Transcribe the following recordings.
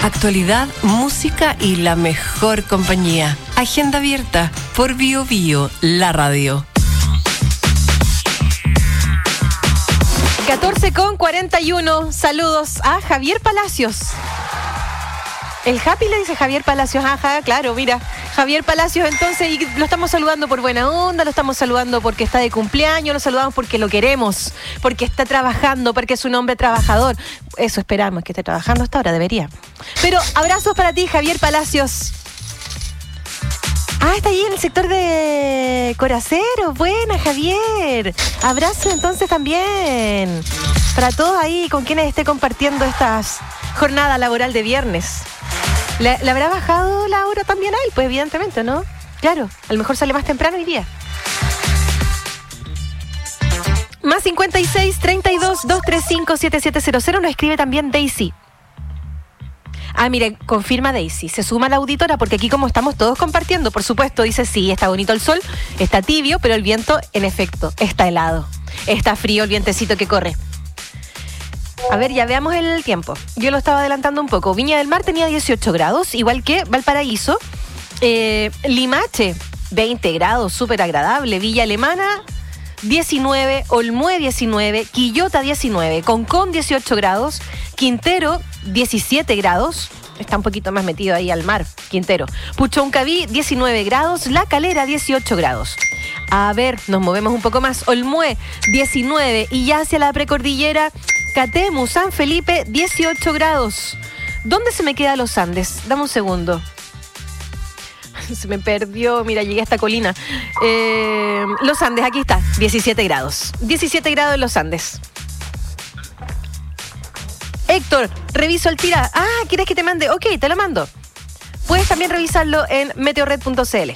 Actualidad, música y la mejor compañía. Agenda abierta por Bio Bio, la radio. 14:41. Saludos a Javier Palacios. El Happy le dice Javier Palacios. Ajá, claro, mira. Javier Palacios, entonces, y lo estamos saludando por buena onda, lo estamos saludando porque está de cumpleaños, lo saludamos porque lo queremos, porque está trabajando, porque es un hombre trabajador. Eso esperamos, que esté trabajando hasta ahora, debería. Pero abrazos para ti, Javier Palacios. Ah, está ahí en el sector de Coracero. Buena, Javier. Abrazo entonces también para todos ahí con quienes esté compartiendo esta jornada laboral de viernes. ¿Le habrá bajado la hora también a él? Pues evidentemente, ¿no? Claro, a lo mejor sale más temprano hoy día. Más 56 32 235 7700. Nos escribe también Daisy. Ah, mire, confirma Daisy. Se suma la auditora porque aquí como estamos todos compartiendo, por supuesto, dice sí, está bonito el sol, está tibio, pero el viento, en efecto, está helado. Está frío el vientecito que corre. A ver, ya veamos el tiempo. Yo lo estaba adelantando un poco. Viña del Mar tenía 18 grados, igual que Valparaíso. Limache, 20 grados, súper agradable. Villa Alemana, 19. Olmué, 19. Quillota, 19. Concón, 18 grados. Quintero, 17 grados. Está un poquito más metido ahí al mar, Quintero. Puchoncaví, 19 grados. La Calera, 18 grados. A ver, nos movemos un poco más. Olmué, 19. Y ya hacia la precordillera, Catemu, San Felipe, 18 grados. ¿Dónde se me queda los Andes? Dame un segundo. Se me perdió, mira, llegué a esta colina. Los Andes, aquí está, 17 grados. 17 grados en los Andes. Héctor, reviso el tira. Ah, ¿quieres que te mande? Ok, te lo mando. Puedes también revisarlo en meteorred.cl.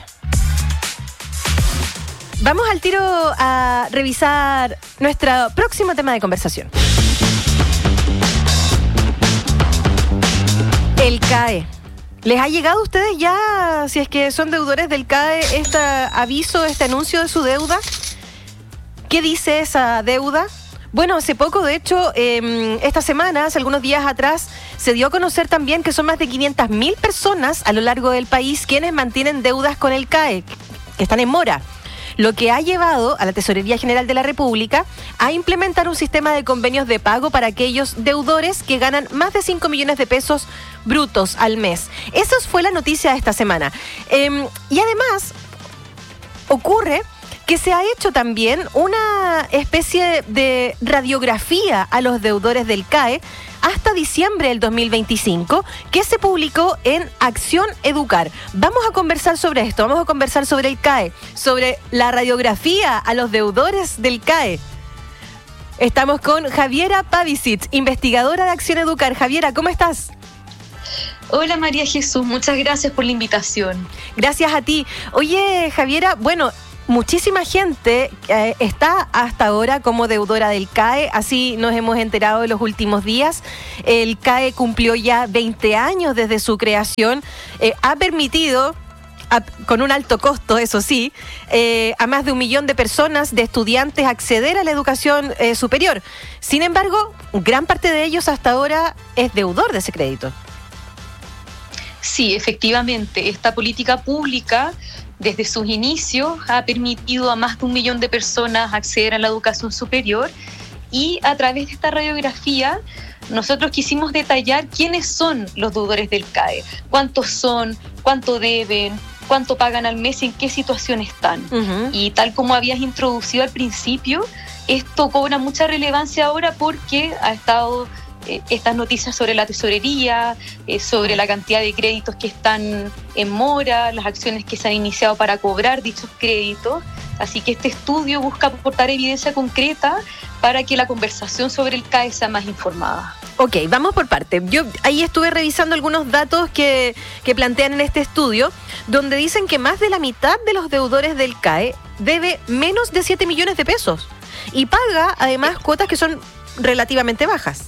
Vamos al tiro a revisar nuestro próximo tema de conversación. El CAE. ¿Les ha llegado a ustedes ya, si es que son deudores del CAE, este aviso, este anuncio de su deuda? ¿Qué dice esa deuda? Bueno, hace poco, de hecho, esta semana, hace algunos días atrás, se dio a conocer también que son más de 500.000 personas a lo largo del país quienes mantienen deudas con el CAE, que están en mora. Lo que ha llevado a la Tesorería General de la República a implementar un sistema de convenios de pago para aquellos deudores que ganan más de 5 millones de pesos brutos al mes. Esa fue la noticia de esta semana. Y además, ocurre que se ha hecho también una especie de radiografía a los deudores del CAE hasta diciembre del 2025, que se publicó en Acción Educar. Vamos a conversar sobre esto, vamos a conversar sobre el CAE, sobre la radiografía a los deudores del CAE. Estamos con Javiera Pavicic, investigadora de Acción Educar. Javiera, ¿cómo estás? Hola María Jesús, muchas gracias por la invitación. Gracias a ti. Oye, Javiera, bueno, muchísima gente está hasta ahora como deudora del CAE, así nos hemos enterado en los últimos días. El CAE cumplió ya 20 años desde su creación, ha permitido, con un alto costo, eso sí, a más de 1 millón de personas, de estudiantes, acceder a la educación superior. Sin embargo, gran parte de ellos hasta ahora es deudor de ese crédito. Sí, efectivamente, esta política pública desde sus inicios ha permitido a más de 1 millón de personas acceder a la educación superior, y a través de esta radiografía nosotros quisimos detallar quiénes son los deudores del CAE, cuántos son, cuánto deben, cuánto pagan al mes y en qué situación están. Uh-huh. Y tal como habías introducido al principio, esto cobra mucha relevancia ahora porque ha estado estas noticias sobre la tesorería, sobre la cantidad de créditos que están en mora, las acciones que se han iniciado para cobrar dichos créditos. Así que este estudio busca aportar evidencia concreta para que la conversación sobre el CAE sea más informada. Ok, vamos por parte. Yo ahí estuve revisando algunos datos que plantean en este estudio, donde dicen que más de la mitad de los deudores del CAE debe menos de 7 millones de pesos y paga además cuotas que son relativamente bajas.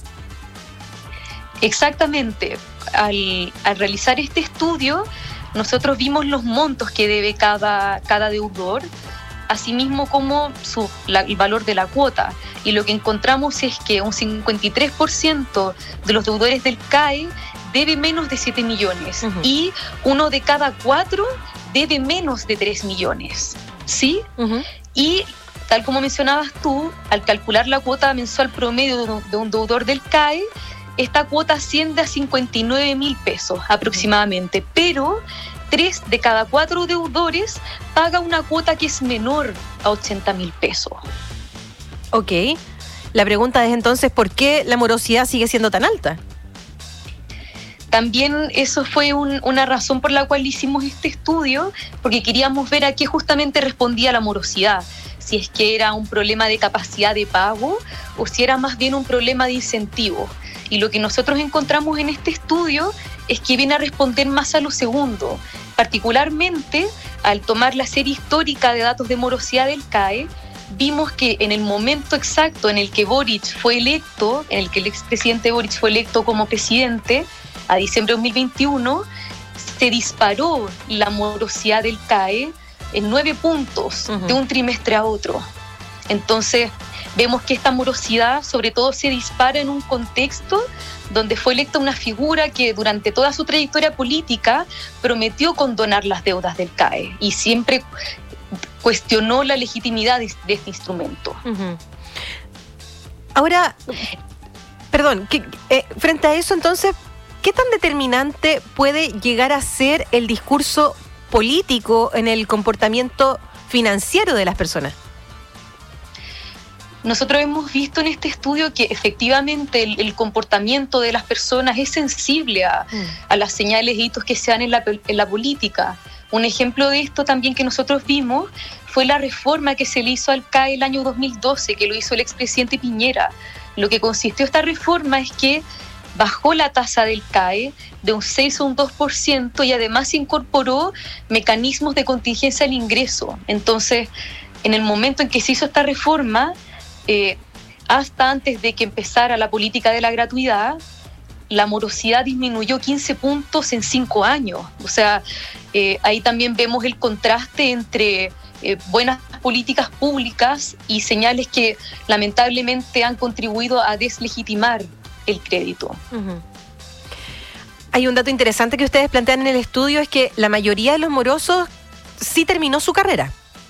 Exactamente. Al realizar este estudio, nosotros vimos los montos que debe cada deudor, asimismo como el valor de la cuota. Y lo que encontramos es que un 53% de los deudores del CAE debe menos de 7 millones Ujú. y 1 de cada 4 debe menos de 3 millones, ¿sí? Ujú. Y tal como mencionabas tú, al calcular la cuota mensual promedio de un deudor del CAE, esta cuota asciende a 59.000 pesos aproximadamente, pero 3 de cada 4 deudores paga una cuota que es menor a 80.000 pesos. Ok. La pregunta es entonces, ¿por qué la morosidad sigue siendo tan alta? También eso fue una razón por la cual hicimos este estudio, porque queríamos ver a qué justamente respondía la morosidad, si es que era un problema de capacidad de pago o si era más bien un problema de incentivo. Y lo que nosotros encontramos en este estudio es que viene a responder más a lo segundo, particularmente al tomar la serie histórica de datos de morosidad del CAE, vimos que en el momento exacto en el que Boric fue electo, en el que el expresidente Boric fue electo como presidente, a diciembre de 2021, se disparó la morosidad del CAE en 9 puntos de un trimestre a otro. Entonces, vemos que esta morosidad sobre todo se dispara en un contexto donde fue electa una figura que durante toda su trayectoria política prometió condonar las deudas del CAE y siempre cuestionó la legitimidad de este instrumento. Uh-huh. Ahora, perdón, frente a eso entonces, ¿qué tan determinante puede llegar a ser el discurso político en el comportamiento financiero de las personas? Nosotros hemos visto en este estudio que efectivamente el comportamiento de las personas es sensible a las señales y hitos que se dan en la política. Un ejemplo de esto también que nosotros vimos fue la reforma que se le hizo al CAE el año 2012, que lo hizo el expresidente Piñera. Lo que consistió esta reforma es que bajó la tasa del CAE de un 6 a un 2% y además incorporó mecanismos de contingencia al ingreso. Entonces, en el momento en que se hizo esta reforma, hasta antes de que empezara la política de la gratuidad, la morosidad disminuyó 15 puntos en 5 años. O sea, ahí también vemos el contraste entre buenas políticas públicas y señales que lamentablemente han contribuido a deslegitimar el crédito. Uh-huh. Hay un dato interesante que ustedes plantean en el estudio, es que la mayoría de los morosos sí terminó su carrera.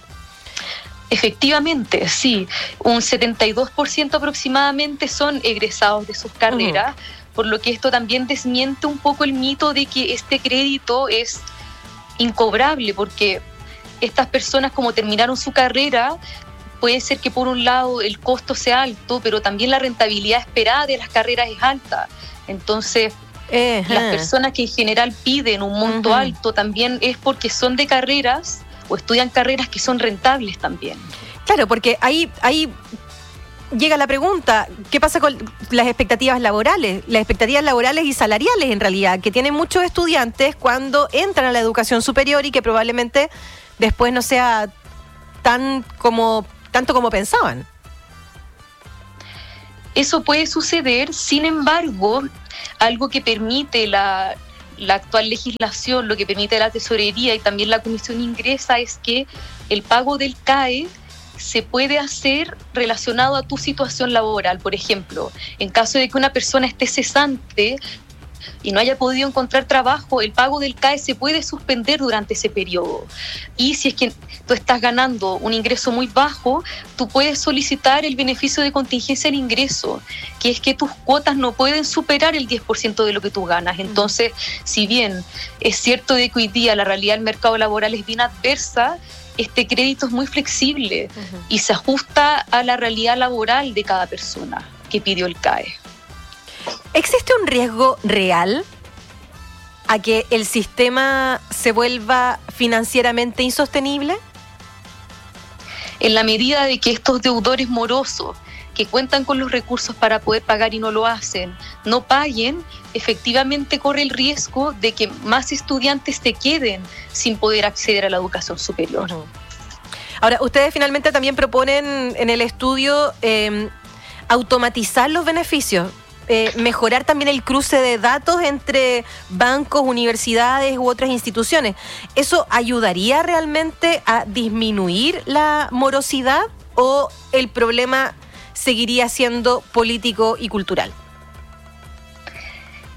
Efectivamente, sí. Un 72% aproximadamente son egresados de sus carreras, por lo que esto también desmiente un poco el mito de que este crédito es incobrable, porque estas personas, como terminaron su carrera, puede ser que por un lado el costo sea alto, pero también la rentabilidad esperada de las carreras es alta. Entonces, las personas que en general piden un monto alto también es porque son de carreras o estudian carreras que son rentables también. Claro, porque ahí llega la pregunta, ¿qué pasa con las expectativas laborales? Las expectativas laborales y salariales, en realidad, que tienen muchos estudiantes cuando entran a la educación superior y que probablemente después no sea tanto como pensaban. Eso puede suceder, sin embargo, algo que permite la actual legislación, lo que permite la tesorería y también la comisión ingresa, es que el pago del CAE se puede hacer relacionado a tu situación laboral. Por ejemplo, en caso de que una persona esté cesante y no haya podido encontrar trabajo, el pago del CAE se puede suspender durante ese periodo. Y si es que tú estás ganando un ingreso muy bajo, tú puedes solicitar el beneficio de contingencia al ingreso, que es que tus cuotas no pueden superar el 10% de lo que tú ganas. Entonces, si bien es cierto de que hoy día la realidad del mercado laboral es bien adversa, este crédito es muy flexible y se ajusta a la realidad laboral de cada persona que pidió el CAE. ¿Existe un riesgo real a que el sistema se vuelva financieramente insostenible? En la medida de que estos deudores morosos que cuentan con los recursos para poder pagar y no lo hacen, no paguen, efectivamente corre el riesgo de que más estudiantes se queden sin poder acceder a la educación superior. Ahora, ustedes finalmente también proponen en el estudio automatizar los beneficios, mejorar también el cruce de datos entre bancos, universidades u otras instituciones. ¿Eso ayudaría realmente a disminuir la morosidad o el problema seguiría siendo político y cultural?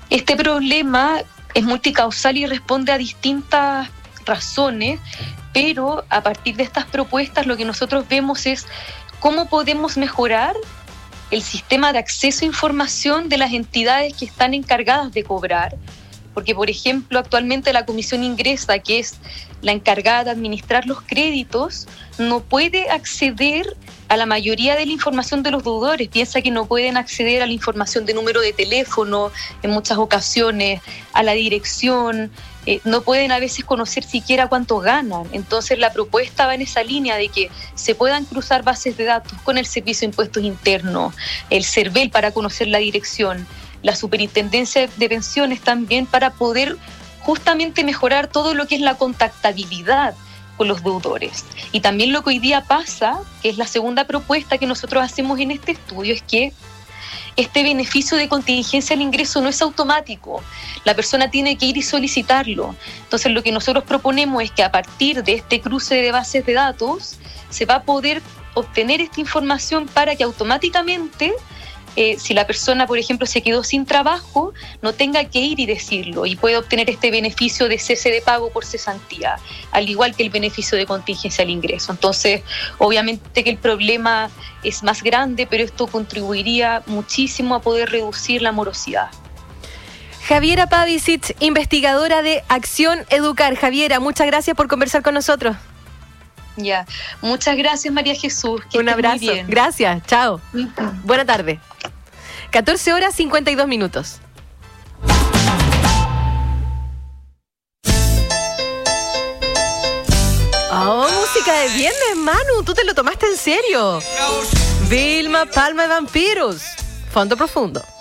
Este problema es multicausal y responde a distintas razones, pero a partir de estas propuestas lo que nosotros vemos es cómo podemos mejorar el sistema de acceso a información de las entidades que están encargadas de cobrar. Porque, por ejemplo, actualmente la Comisión Ingresa, que es la encargada de administrar los créditos, no puede acceder a la mayoría de la información de los deudores. Piensa que no pueden acceder a la información de número de teléfono en muchas ocasiones, a la dirección, no pueden a veces conocer siquiera cuánto ganan. Entonces la propuesta va en esa línea de que se puedan cruzar bases de datos con el Servicio de Impuestos Internos, el CERVEL para conocer la dirección, la Superintendencia de Pensiones también, para poder justamente mejorar todo lo que es la contactabilidad con los deudores. Y también lo que hoy día pasa, que es la segunda propuesta que nosotros hacemos en este estudio, es que este beneficio de contingencia al ingreso no es automático. La persona tiene que ir y solicitarlo. Entonces lo que nosotros proponemos es que a partir de este cruce de bases de datos se va a poder obtener esta información para que automáticamente si la persona, por ejemplo, se quedó sin trabajo, no tenga que ir y decirlo y puede obtener este beneficio de cese de pago por cesantía, al igual que el beneficio de contingencia al ingreso. Entonces, obviamente que el problema es más grande, pero esto contribuiría muchísimo a poder reducir la morosidad. Javiera Pavicic, investigadora de Acción Educar. Javiera, muchas gracias por conversar con nosotros. Ya, muchas gracias, María Jesús. Que un abrazo. Muy bien. Gracias, chao. Buena tarde. 14:52. Oh, música de viernes, Manu. Tú te lo tomaste en serio. Vilma Palma de Vampiros. Fondo profundo.